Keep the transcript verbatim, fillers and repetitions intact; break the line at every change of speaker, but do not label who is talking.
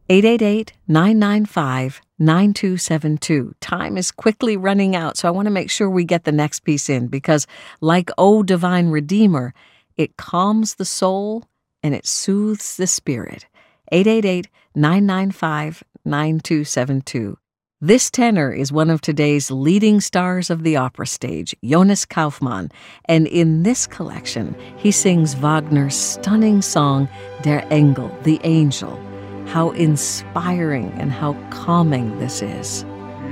eight eight eight, nine nine five, nine two seven two. Time is quickly running out, so I want to make sure we get the next piece in because, like O Divine Redeemer, it calms the soul and it soothes the spirit. eight eight eight, nine nine five, nine two seven two. This tenor is one of today's leading stars of the opera stage, Jonas Kaufmann, and in this collection, he sings Wagner's stunning song, Der Engel, the Angel. How inspiring and how calming this is.